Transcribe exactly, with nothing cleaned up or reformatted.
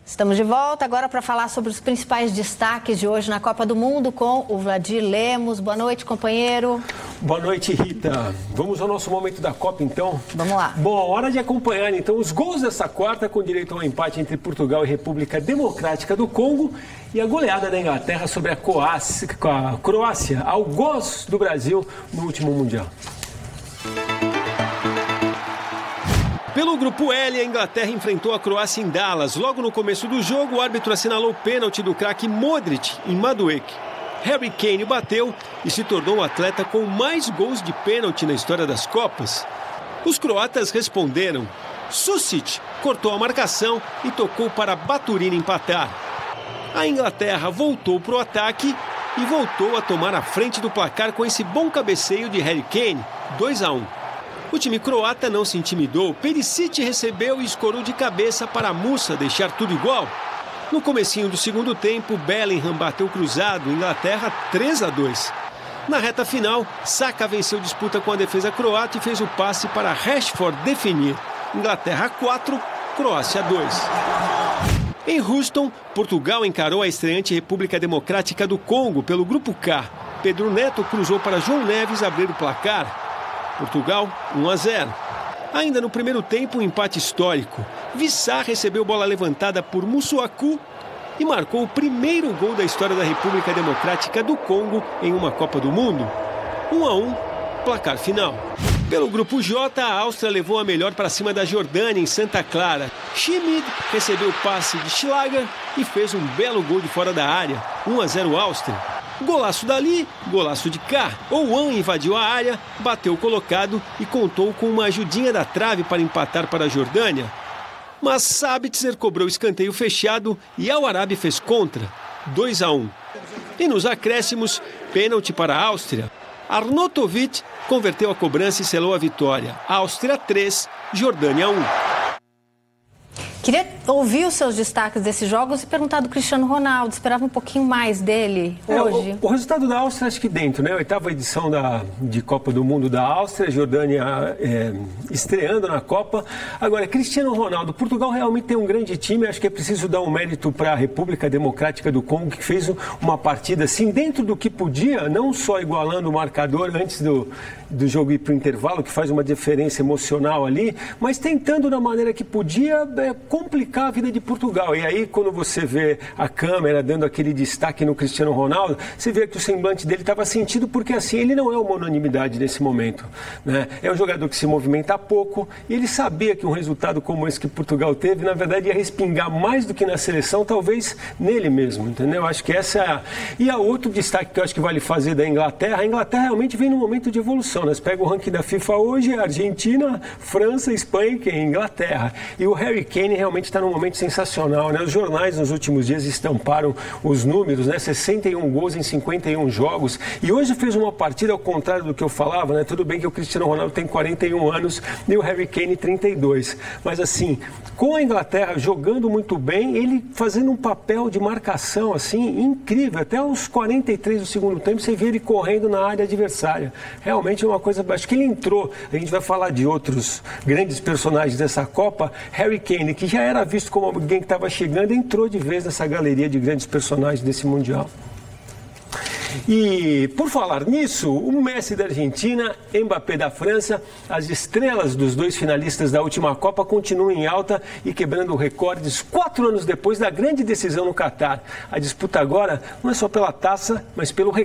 Estamos de volta agora para falar sobre os principais destaques de hoje na Copa do Mundo com o Vladir Lemos. Boa noite, companheiro. Boa noite, Rita. Vamos ao nosso momento da Copa, então? Vamos lá. Bom, hora de acompanhar, então, os gols dessa quarta com direito ao empate entre Portugal e República Democrática do Congo e a goleada da Inglaterra sobre a Croácia, a Croácia ao gols do Brasil no último Mundial. Pelo grupo L, a Inglaterra enfrentou a Croácia em Dallas. Logo no começo do jogo, o árbitro assinalou o pênalti do craque Modric em Madueke. Harry Kane bateu e se tornou o atleta com mais gols de pênalti na história das Copas. Os croatas responderam. Susic cortou a marcação e tocou para Baturin empatar. A Inglaterra voltou para o ataque e voltou a tomar a frente do placar com esse bom cabeceio de Harry Kane, dois a um. O time croata não se intimidou, Perisic recebeu e escorou de cabeça para Musa deixar tudo igual. No comecinho do segundo tempo, Bellingham bateu cruzado, Inglaterra três a dois. Na reta final, Saka venceu disputa com a defesa croata e fez o passe para Rashford definir. Inglaterra quatro, Croácia dois. Em Houston, Portugal encarou a estreante República Democrática do Congo pelo Grupo K. Pedro Neto cruzou para João Neves abrir o placar. Portugal, um a zero. Ainda no primeiro tempo, um empate histórico. Vissá recebeu bola levantada por Musuaku e marcou o primeiro gol da história da República Democrática do Congo em uma Copa do Mundo. um a um, placar final. Pelo grupo J, a Áustria levou a melhor para cima da Jordânia em Santa Clara. Schmid recebeu o passe de Schlager e fez um belo gol de fora da área. um a zero Áustria. Golaço dali, golaço de cá. Ouan invadiu a área, bateu o colocado e contou com uma ajudinha da trave para empatar para a Jordânia. Mas Sabitzer cobrou escanteio fechado e Al Arabi fez contra, dois a um. E nos acréscimos, pênalti para a Áustria. Arnautovic converteu a cobrança e selou a vitória. Áustria três, Jordânia um. Queria ouvir os seus destaques desses jogos e perguntar do Cristiano Ronaldo. Esperava um pouquinho mais dele hoje. É, o, o resultado da Áustria, acho que dentro, né? A oitava edição da, de Copa do Mundo da Áustria, Jordânia é, estreando na Copa. Agora, Cristiano Ronaldo, Portugal realmente tem um grande time. Acho que é preciso dar um mérito para a República Democrática do Congo, que fez uma partida assim, dentro do que podia, não só igualando o marcador antes do, do jogo ir para o intervalo, que faz uma diferença emocional ali, mas tentando da maneira que podia é, complicar a vida de Portugal. E aí, quando você vê a câmera dando aquele destaque no Cristiano Ronaldo, você vê que o semblante dele estava sentido, porque assim, ele não é uma unanimidade nesse momento, né? É um jogador que se movimenta pouco e ele sabia que um resultado como esse que Portugal teve, na verdade, ia respingar mais do que na seleção, talvez nele mesmo, entendeu? Acho que essa é a... E a outro destaque que eu acho que vale fazer da Inglaterra, a Inglaterra realmente vem num momento de evolução, né? Você pega o ranking da FIFA hoje, é Argentina, França, Espanha e Inglaterra. E o Harry Kane realmente está num momento sensacional, né? Os jornais nos últimos dias estamparam os números, né? sessenta e um gols em cinquenta e um jogos. E hoje fez uma partida ao contrário do que eu falava, né? Tudo bem que o Cristiano Ronaldo tem quarenta e um anos e o Harry Kane trinta e dois. Mas assim, com a Inglaterra jogando muito bem, ele fazendo um papel de marcação assim incrível. Até os quarenta e três do segundo tempo você vê ele correndo na área adversária. Realmente é uma coisa... Acho que ele entrou, a gente vai falar de outros grandes personagens dessa Copa, Harry Kane, que já era visto como alguém que estava chegando, entrou de vez nessa galeria de grandes personagens desse Mundial. E, por falar nisso, o Messi da Argentina, Mbappé da França, as estrelas dos dois finalistas da última Copa continuam em alta e quebrando recordes quatro anos depois da grande decisão no Catar. A disputa agora não é só pela taça, mas pelo recorde.